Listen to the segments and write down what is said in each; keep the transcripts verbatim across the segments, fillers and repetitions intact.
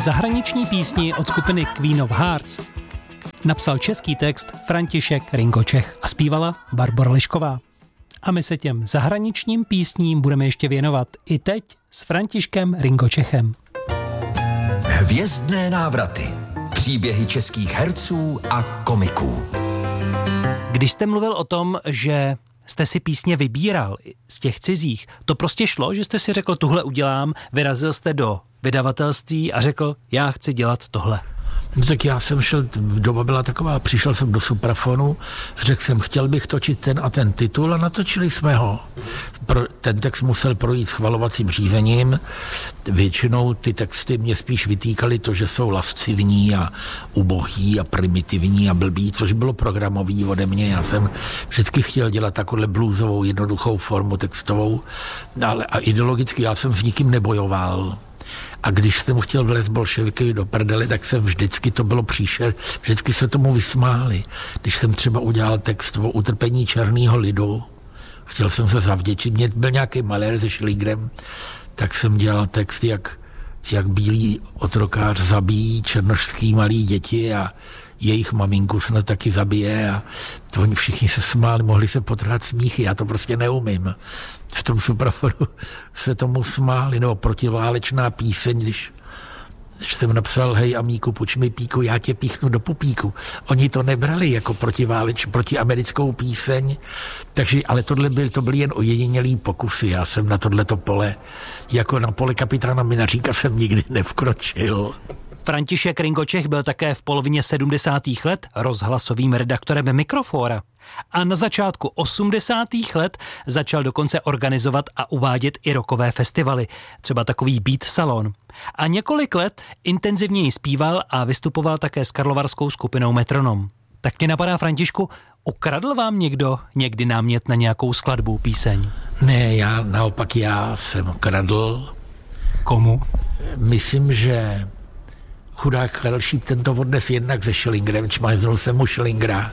zahraniční písni od skupiny Queen of Hearts. Napsal český text František Ringo Čech a zpívala Barbora Lišková. A my se těm zahraničním písním budeme ještě věnovat i teď s Františkem Ringo Čechem. Hvězdné návraty. Příběhy českých herců a komiků. Když jste mluvil o tom, že jste si písně vybíral z těch cizích, to prostě šlo, že jste si řekl, tuhle udělám, vyrazil jste do vydavatelství a řekl, já chci dělat tohle. No, tak já jsem šel, doba byla taková, přišel jsem do Suprafonu, řekl jsem, chtěl bych točit ten a ten titul a natočili jsme ho. Pro, ten text musel projít schvalovacím řízením. Většinou ty texty mě spíš vytýkaly to, že jsou lascivní a ubohý a primitivní a blbý, což bylo programový ode mě. Já jsem vždycky chtěl dělat takovou bluesovou, jednoduchou formu textovou, ale a ideologicky já jsem s nikým nebojoval. A když jsem chtěl vlézt bolševiky do prdele, tak jsem vždycky, to bylo příšer, vždycky se tomu vysmáli. Když jsem třeba udělal text o utrpení černého lidu, chtěl jsem se zavděčit, mě byl nějaký malér se Schillingerem, tak jsem dělal text, jak, jak bílý otrokář zabíjí černošský malý děti a jejich maminku snad taky zabije a to oni všichni se smáli, mohli se potrhat smíchy, já to prostě neumím. V tom Suprafonu se tomu smáli, nebo protiválečná píseň, když, když jsem napsal, hej amíku, puč mi píku, já tě píchnu do pupíku. Oni to nebrali jako protiváleč, protiamerickou píseň, takže, ale tohle byl, to byly jen ojedinělý pokusy, já jsem na tohleto pole, jako na pole kapitána Minaříka jsem nikdy nevkročil. František Ringo Čech byl také v polovině sedmdesátých let rozhlasovým redaktorem Mikrofóra. A na začátku osmdesátých let začal dokonce organizovat a uvádět i rockové festivaly, třeba takový Beat Salon. A několik let intenzivněji zpíval a vystupoval také s karlovarskou skupinou Metronom. Tak mě napadá, Františku, ukradl vám někdo někdy námět na nějakou skladbu, píseň? Ne, já naopak já jsem kradl. Komu? Myslím, že chudák Karel Šíp, ten to odnes jednak se Schillingerem, čmajznul jsem mu Schillingera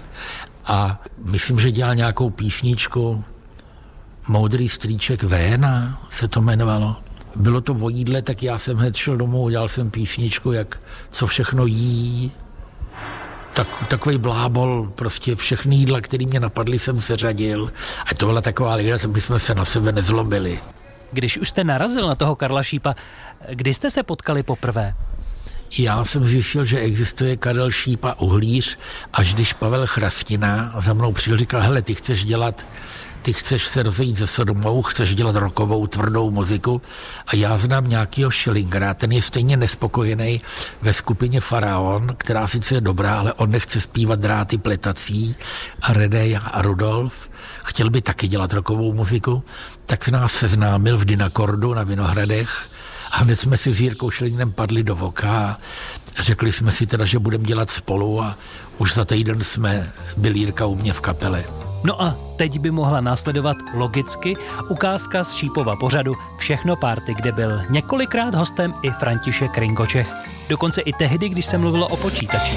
a myslím, že dělal nějakou písničku Moudrý strýček Véna se to jmenovalo. Bylo to o jídle, tak já jsem hned šel domů, udělal jsem písničku, jak co všechno jí. Tak, takový blábol, prostě všechny jídla, které mě napadly, jsem seřadil. A to byla taková legrace, my jsme se na sebe nezlobili. Když už jste narazil na toho Karla Šípa, kdy jste se potkali poprvé? Já jsem zjistil, že existuje Karel Šíp a Uhlíř, až když Pavel Chrastina za mnou přišel, říkal, hele, ty chceš dělat, ty chceš se rozejít se Sodomou, chceš dělat rockovou, tvrdou muziku a já znám nějakýho Schillingera, ten je stejně nespokojený ve skupině Faraon, která sice je dobrá, ale on nechce zpívat Dráty pletací a Redej a Rudolf, chtěl by taky dělat rockovou muziku, tak nás seznámil v Dynakordu na Vinohradech. A hned jsme si s Jirkou Schillingerem padli do voka a řekli jsme si teda, že budeme dělat spolu a už za týden jsme byli Jirka u mě v kapele. No a teď by mohla následovat logicky ukázka z Šípova pořadu Všechno párty, kde byl několikrát hostem i František Ringo Čech. Dokonce i tehdy, když se mluvilo o počítači.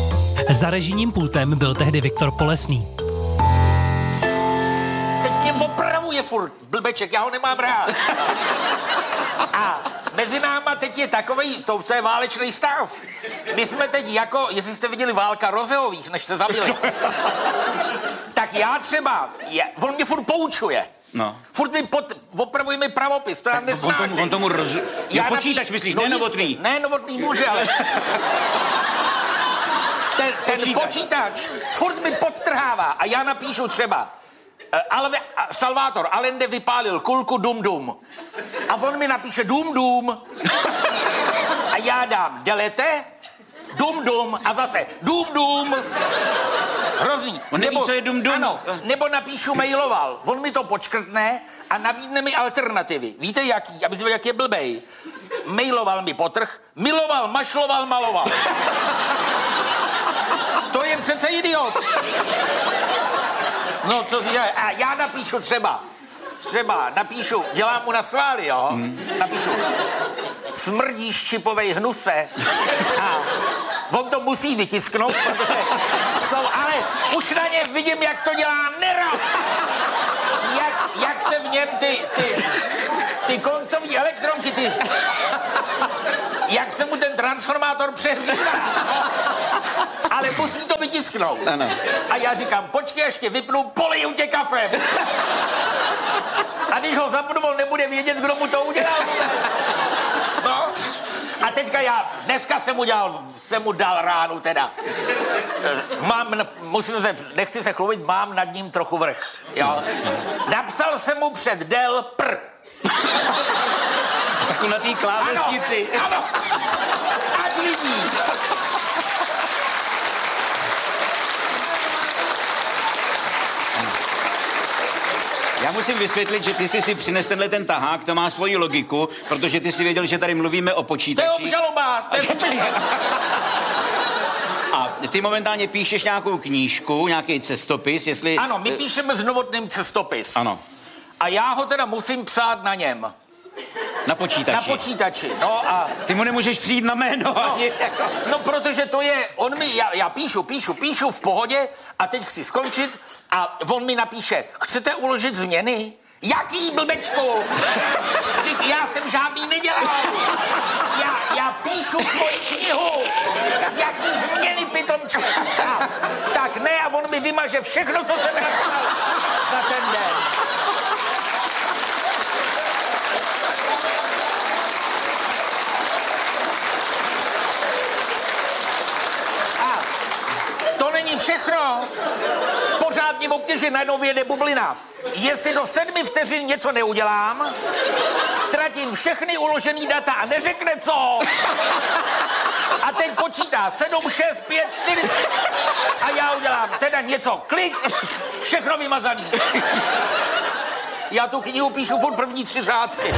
Za režijním pultem byl tehdy Viktor Polesný. Teď mě opravuje furt blbeček, já ho nemám rád. A mezi náma teď je takovej, to, to je válečný stav. My jsme teď jako, jestli jste viděli Válka Rozeových, než se zabili. Tak já třeba, je, on mě furt poučuje. No. Furt mi pod, opravuje mi pravopis, to já nesnáším. On tomu, on tomu roz... Já počítač napí... myslíš, no ne Novotný. Ne Novotný může, ale... ten, ten počítač. počítač furt mi podtrhává a já napíšu třeba Alve, Salvátor Allende vypálil kulku dum dum. A on mi napíše dum dum. A já dám delete, dum dum a zase dum dum. Hrozný. On neví, nebo, co je dum dum. Ano, nebo napíšu mailoval. On mi to počkrtne a nabídne mi alternativy. Víte jaký? Aby jsme jak je blbej. Mailoval mi potrh, miloval, mašloval, maloval. To je přece idiot. No, co si dělá? A já napíšu třeba, třeba napíšu, dělám mu na schvály, jo? Hmm. Napíšu, smrdíš čipovej hnuse. A on to musí vytisknout, protože jsou, ale už na ně vidím, jak to dělá nerad. Jak, jak se v něm ty, ty, ty koncový elektronky, ty, jak se mu ten transformátor přehřívá. Ale musí to vytisknout. Ano. A já říkám, počkej, ještě vypnu, poliju tě kafem. A když ho zapnu, on nebude vědět, kdo mu to udělal. No. A teďka já, dneska jsem mu, dělal, jsem mu dal ránu teda. Mám, musím se, nechci se chlubit, mám nad ním trochu vrch, jo. Napsal jsem mu před del pr. Jako na té klávesnici. Ano, ano. Ať vidí. Já musím vysvětlit, že ty jsi si přines tenhle ten tahák, to má svoji logiku, protože ty si věděl, že tady mluvíme o počítači. To je obžaloba, to je A ty momentálně píšeš nějakou knížku, nějaký cestopis, jestli... Ano, my píšeme s Novotným cestopis. Ano. A já ho teda musím psát na něm. Na počítači. Na počítači, no a... Ty mu nemůžeš přijít na jméno. No, ani jako... no protože to je, on mi, já, já píšu, píšu, píšu v pohodě a teď chci skončit a on mi napíše, chcete uložit změny? Jaký, blbečku? Já jsem žádný nedělal. Já, já píšu svoji knihu. Jaký změny, pitomčku? Tak ne, a on mi vymaže všechno, co jsem napsal za ten den. A to není všechno. Pořád mě obtěží, najednou vyjede bublina. Jestli do sedmi vteřin něco neudělám, ztratím všechny uložený data a neřekne co. A teď počítá sedm, šest, pět, čtyři. A já udělám teda něco, klik, všechno vymazaný. Já tu knihu píšu furt první tři řádky.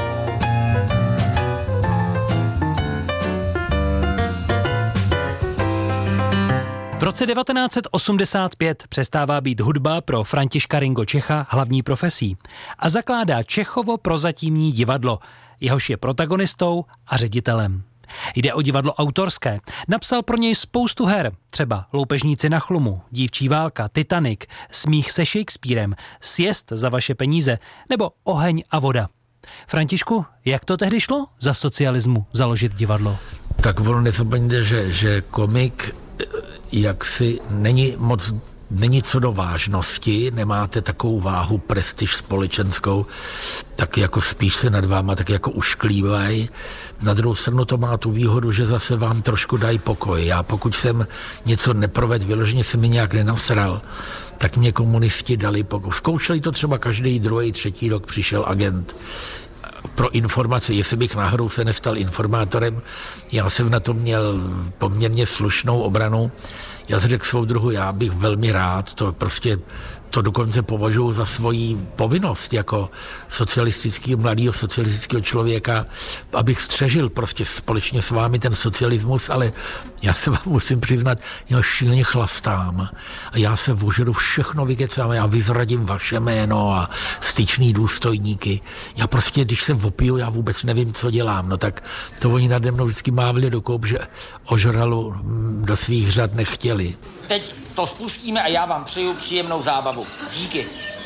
V roce devatenáct set osmdesát pět přestává být hudba pro Františka Ringo Čecha hlavní profesí a zakládá Čechovo prozatímní divadlo, jehož je protagonistou a ředitelem. Jde o divadlo autorské. Napsal pro něj spoustu her, třeba Loupežníci na chlumu, Dívčí válka, Titanic, Smích se Shakespearem, Sjezd za vaše peníze nebo Oheň a voda. Františku, jak to tehdy šlo za socialismu založit divadlo? Tak ono nezapomeňte, že, že komik jaksi není moc, není co do vážnosti, nemáte takovou váhu, prestiž společenskou, tak jako spíš se nad váma tak jako ušklívají. Na druhou stranu to má tu výhodu, že zase vám trošku dají pokoj. Já pokud jsem něco neprovedl, vyloženě se mi nějak nenasral, tak mě komunisti dali pokoj. Zkoušeli to třeba každý druhý, třetí rok, přišel agent pro informace, jestli bych náhodou se nestal informátorem. Já jsem na to měl poměrně slušnou obranu. Já jsem řekl svou druhu, já bych velmi rád, to prostě to dokonce považuji za svoji povinnost jako socialistický, mladýho socialistického člověka, abych střežil prostě společně s vámi ten socialismus, ale já se vám musím přiznat, já šíleně chlastám a já se vožeru všechno vykecám, já vyzradím vaše jméno a styčný důstojníky. Já prostě, když se opiju, já vůbec nevím, co dělám. No tak to oni nade mnou vždycky mávli do koup, že ožralu do svých řad nechtěli. Teď to spustíme a já vám přeju příjemnou zábavu. Díky.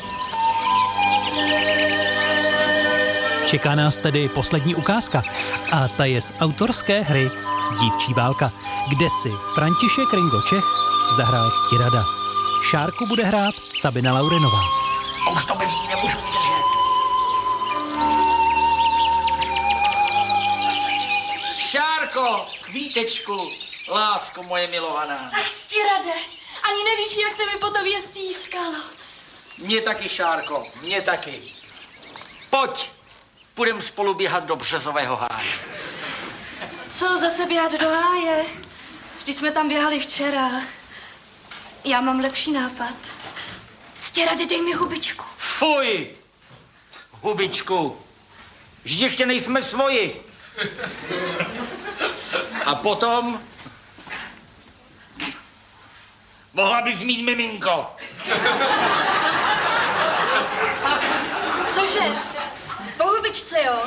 Čeká nás tedy poslední ukázka a ta je z autorské hry Dívčí válka, kde si František Ringo Čech zahrál Ctirada. Šárku bude hrát Sabina Laurinová. A už to bez ní nemůžu vydržet. Šárko, kvítečku, lásko moje milovaná. Ach, Ctirade, ani nevíš, jak se mi po tobě stýskalo. Mně taky, Šárko, mně taky. Pojď, půjdem spolu běhat do březového háje. Co zase běhat do háje? Vždyť jsme tam běhali včera. Já mám lepší nápad. Ctirade, dej mi hubičku. Fuj, hubičku, vždyť ještě nejsme svoji. A potom mohla bys mít miminko. Cože? Po hubičce, jo?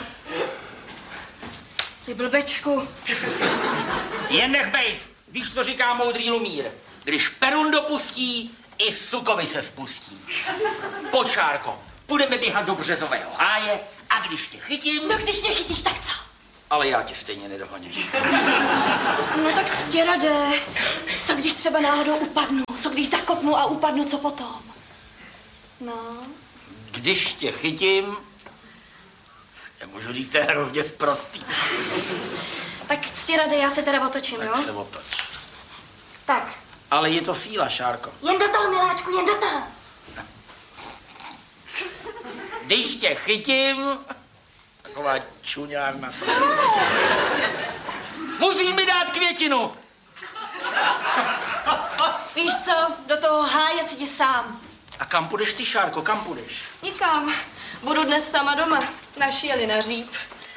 Ty blbečku. Jen nech bejt. Víš, co říká moudrý Lumír? Když Perun dopustí, i Sukovice spustí. Pojď, Šárko, půjdeme běhat do březového háje a když tě chytím... No, když tě chytíš, tak co? Ale já tě stejně nedohoním. No tak Ctirade, co když třeba náhodou upadnu? Co když zakopnu a upadnu, co potom? No. Když tě chytím, já můžu říct, to je hrozně sprostý. Tak Ctirade, já se teda otočím, Tak jo? se otoč. Tak. Ale je to síla, Šárko. Jen do toho, miláčku, jen do toho. Když tě chytím, taková čuňárna. Musíš mi dát květinu. Víš co, do toho háje si jdi sám. A kam půjdeš ty, Šárko, kam půjdeš? Nikam. Budu dnes sama doma. Naši jeli na říp.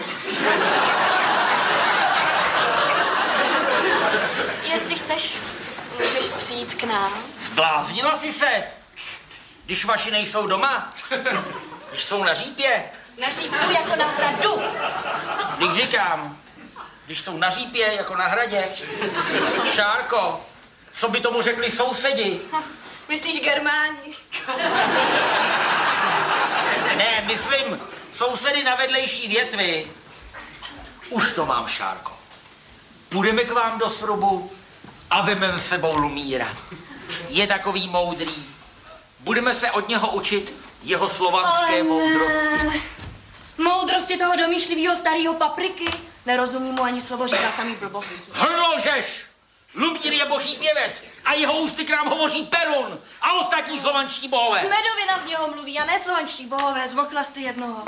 Jestli chceš, můžeš přijít k nám. Zbláznila jsi se? Když vaši nejsou doma? Když jsou na řípě? Na řípu jako na hradu. Když říkám, když jsou na řípě jako na hradě. Šárko, co by tomu řekli sousedi? Myslíš Germáni? Ne, myslím sousedy na vedlejší větvi. Už to mám, Šárko. Půjdeme k vám do srubu a vememe s sebou Lumíra. Je takový moudrý. Budeme se od něho učit jeho slovanské Ale moudrosti. ne. Moudrosti toho domýšlivého starého papriky. Nerozumím mu ani slovo, říká samý blbosti. Hrdložeš! Lumír je boží pěvec a jeho ústy k nám hovoří Perun a ostatní slovanští bohové. Medovina z něho mluví a ne slovanští bohové, z vochlasty jednoho.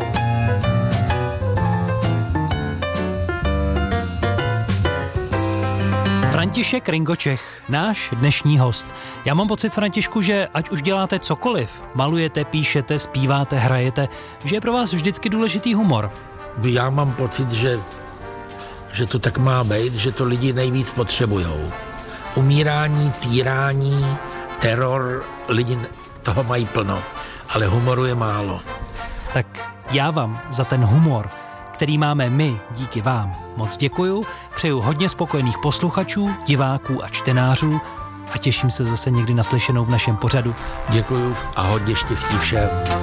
František Ringočech, náš dnešní host. Já mám pocit, Františku, že ať už děláte cokoliv, malujete, píšete, zpíváte, hrajete, že je pro vás vždycky důležitý humor. Já mám pocit, že, že to tak má být, že to lidi nejvíc potřebujou. Umírání, týrání, teror, lidi toho mají plno, ale humoru je málo. Tak já vám za ten humor, který máme my díky vám, moc děkuju, přeju hodně spokojených posluchačů, diváků a čtenářů a těším se zase někdy naslyšenou v našem pořadu. Děkuju a hodně štěstí všem.